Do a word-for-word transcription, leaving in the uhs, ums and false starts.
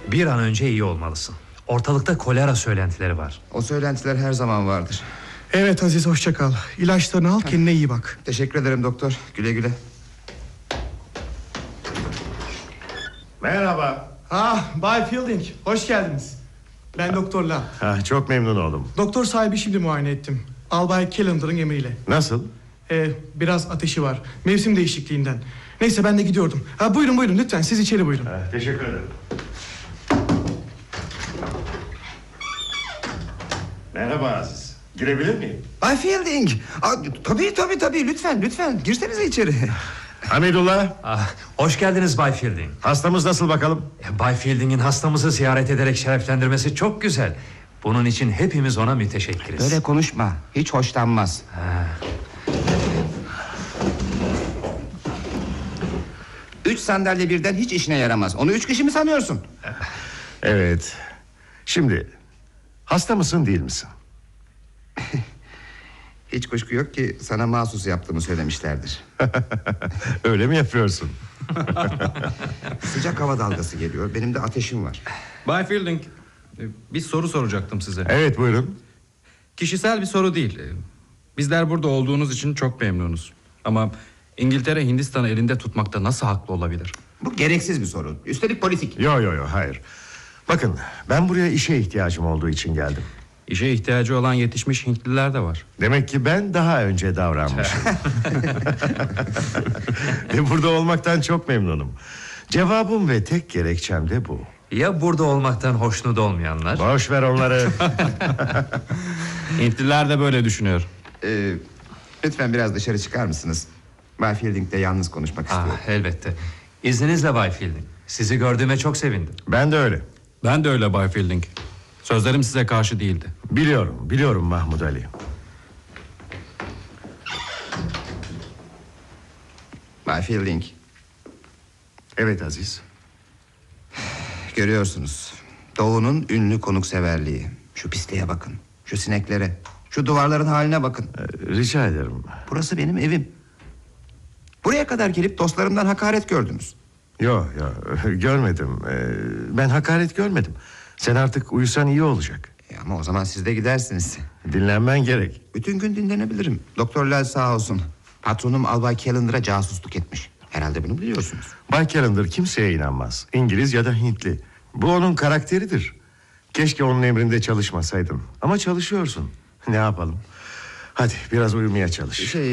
Bir an önce iyi olmalısın. Ortalıkta kolera söylentileri var. O söylentiler her zaman vardır. Evet Aziz, hoşça kal. İlaçlarını al, kendine iyi bak. Teşekkür ederim doktor. Güle güle. Merhaba. Ah, Bay Fielding, hoş geldiniz. Ben Doktor La. Ha, çok memnun oldum. Doktor sahibi şimdi muayene ettim. Albay Calendar'ın emriyle. Nasıl? Ee, biraz ateşi var. Mevsim değişikliğinden. Neyse, ben de gidiyordum. Ha, buyurun buyurun lütfen, siz içeri buyurun. Ha, teşekkür ederim. Merhaba Aziz. Girebilir miyim? Bay Fielding. Aa, tabii tabii tabii lütfen lütfen girsenize içeri. Hamidullah. Ah, hoş geldiniz Bay Fielding. Hastamız nasıl bakalım? E, Bay Fielding'in hastamızı ziyaret ederek şereflendirmesi çok güzel. Bunun için hepimiz ona müteşekkiriz. Öyle konuşma. Hiç hoşlanmaz. Ha. Üç sandalye birden hiç işine yaramaz. Onu üç kişi mi sanıyorsun? Evet. Şimdi hasta mısın değil misin? Hiç kuşku yok ki sana mahsus yaptığımı söylemişlerdir. Öyle mi yapıyorsun? Sıcak hava dalgası geliyor. Benim de ateşim var. Bay Fielding, bir soru soracaktım size. Evet, buyurun. Kişisel bir soru değil. Bizler burada olduğunuz için çok memnunuz. Ama İngiltere Hindistan'ı elinde tutmakta nasıl haklı olabilir? Bu gereksiz bir soru. Üstelik politik. Yo yo yo hayır. Bakın, ben buraya işe ihtiyacım olduğu için geldim. İşe ihtiyacı olan yetişmiş Hintliler de var. Demek ki ben daha önce davranmışım. Ve burada olmaktan çok memnunum. Cevabım ve tek gerekçem de bu. Ya burada olmaktan hoşnut olmayanlar? Boş ver onları. Hintliler de böyle düşünüyor. Ee, lütfen biraz dışarı çıkar mısınız? Bay Fielding'le yalnız konuşmak Ah, istiyorum. elbette. İzninizle Bay Fielding. Sizi gördüğüme çok sevindim. Ben de öyle. Ben de öyle Bay Fielding. Sözlerim size karşı değildi. Biliyorum, biliyorum Mahmud Ali. Bay Fielding, Evet Aziz. görüyorsunuz. Doğu'nun ünlü konukseverliği. Şu pisliğe bakın. Şu sineklere. Şu duvarların haline bakın. Ee, rica ederim. Burası benim evim. Buraya kadar gelip dostlarımdan hakaret gördünüz. Yo yo görmedim. Ee, ben hakaret görmedim. Sen artık uyusan iyi olacak. E ama o zaman siz de gidersiniz. Dinlenmen gerek. Bütün gün dinlenebilirim. Doktor Lal sağ olsun. Patronum Albay Calendar'a casusluk etmiş. Herhalde bunu biliyorsunuz. Bay Calendar kimseye inanmaz. İngiliz ya da Hintli. Bu onun karakteridir. Keşke onun emrinde çalışmasaydın. Ama çalışıyorsun. Ne yapalım? Hadi biraz uyumaya çalış. Şey...